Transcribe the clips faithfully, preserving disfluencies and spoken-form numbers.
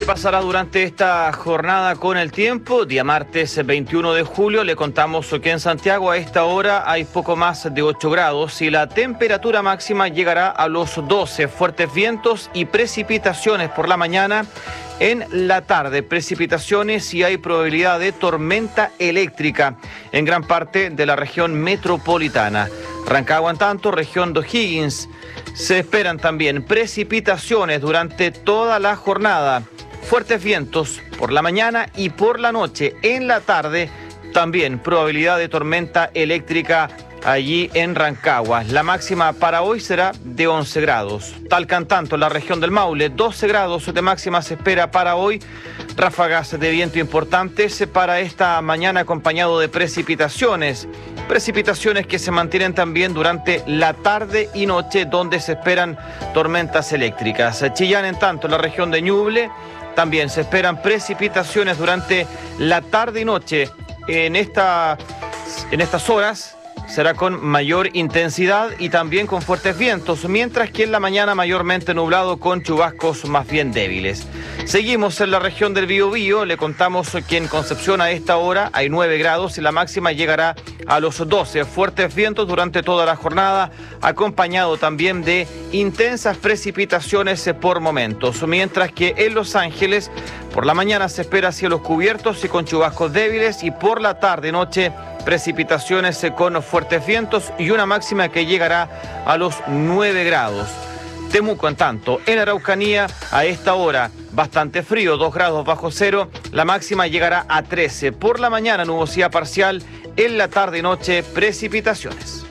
pasará durante esta jornada con el tiempo? Día martes veintiuno de julio, le contamos que en Santiago a esta hora hay poco más de ocho grados y la temperatura máxima llegará a los doce. Fuertes vientos y precipitaciones por la mañana. En la tarde, precipitaciones y hay probabilidad de tormenta eléctrica en gran parte de la región metropolitana. Rancagua, en tanto, región de O'Higgins, se esperan también precipitaciones durante toda la jornada. Fuertes vientos por la mañana y por la noche. En la tarde, también probabilidad de tormenta eléctrica allí en Rancagua. La máxima para hoy será de once grados. Talca, tanto, en la región del Maule, doce grados de máxima se espera para hoy. Ráfagas de viento importantes para esta mañana acompañado de precipitaciones. Precipitaciones que se mantienen también durante la tarde y noche, donde se esperan tormentas eléctricas. Chillán, en tanto, en la región de Ñuble, también se esperan precipitaciones durante la tarde y noche. En, esta, en estas horas será con mayor intensidad y también con fuertes vientos, mientras que en la mañana mayormente nublado con chubascos más bien débiles. Seguimos en la región del Biobío, le contamos que en Concepción a esta hora hay nueve grados y la máxima llegará a los doce. Fuertes vientos durante toda la jornada, acompañado también de intensas precipitaciones por momentos, mientras que en Los Ángeles por la mañana se espera cielos cubiertos y con chubascos débiles y por la tarde y noche precipitaciones con fuertes vientos y una máxima que llegará a los nueve grados. Temuco, en tanto, en Araucanía a esta hora bastante frío, dos grados bajo cero, la máxima llegará a trece. Por la mañana nubosidad parcial, en la tarde y noche precipitaciones.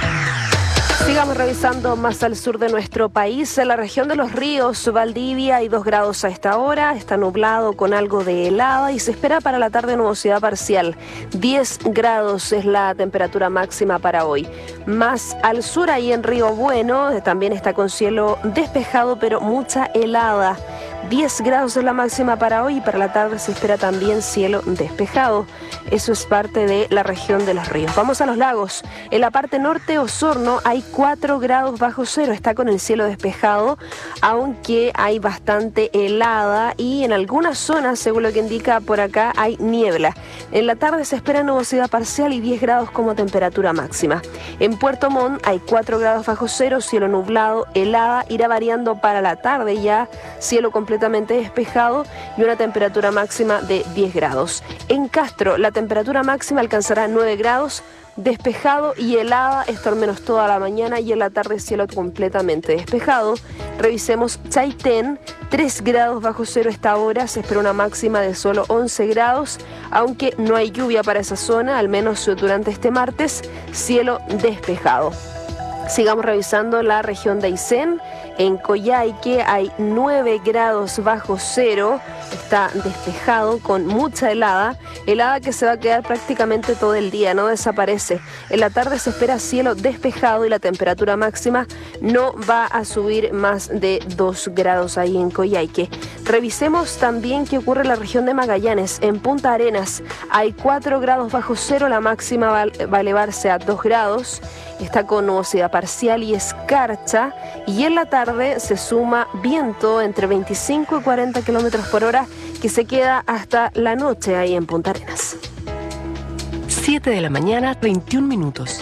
Sigamos revisando más al sur de nuestro país. En la región de Los Ríos, Valdivia, hay dos grados a esta hora. Está nublado con algo de helada y se espera para la tarde nubosidad parcial. diez grados es la temperatura máxima para hoy. Más al sur, ahí en Río Bueno, también está con cielo despejado, pero mucha helada. diez grados es la máxima para hoy y para la tarde se espera también cielo despejado. Eso es parte de la región de Los Ríos. Vamos a los lagos. En la parte norte, Osorno, hay cuatro grados bajo cero. Está con el cielo despejado, aunque hay bastante helada y en algunas zonas, según lo que indica por acá, hay niebla. En la tarde se espera nubosidad parcial y diez grados como temperatura máxima. En Puerto Montt hay cuatro grados bajo cero, cielo nublado, helada, irá variando para la tarde ya, cielo completamente despejado y una temperatura máxima de diez grados. En Castro, la temperatura máxima alcanzará nueve grados, despejado y helada, esto al menos toda la mañana y en la tarde cielo completamente despejado. Revisemos Chaitén, tres grados bajo cero esta hora, se espera una máxima de solo once grados, aunque no hay lluvia para esa zona, al menos durante este martes, cielo despejado. Sigamos revisando la región de Aysén. En Coyhaique hay nueve grados bajo cero, está despejado con mucha helada, helada que se va a quedar prácticamente todo el día, no desaparece. En la tarde se espera cielo despejado y la temperatura máxima no va a subir más de dos grados ahí en Coyhaique. Revisemos también qué ocurre en la región de Magallanes. En Punta Arenas hay cuatro grados bajo cero, la máxima va, va a elevarse a dos grados. Está con nubosidad parcial y escarcha y en la tarde se suma viento entre veinticinco y cuarenta kilómetros por hora que se queda hasta la noche ahí en Punta Arenas. siete de la mañana, veintiún minutos.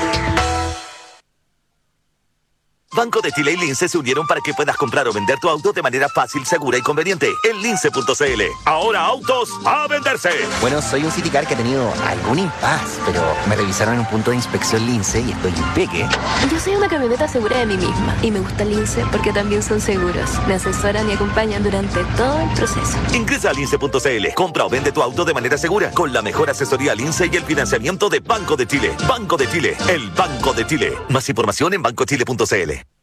Banco de Chile y Lince se unieron para que puedas comprar o vender tu auto de manera fácil, segura y conveniente en lince punto c l. Ahora autos a venderse. Bueno, soy un Citicar que ha tenido algún impas, pero me revisaron en un punto de inspección Lince y estoy impeque. Yo soy una camioneta segura de mí misma y me gusta Lince porque también son seguros. Me asesoran y acompañan durante todo el proceso. Ingresa a lince punto c l. Compra o vende tu auto de manera segura con la mejor asesoría Lince y el financiamiento de Banco de Chile. Banco de Chile, el Banco de Chile. Más información en banco chile punto c l.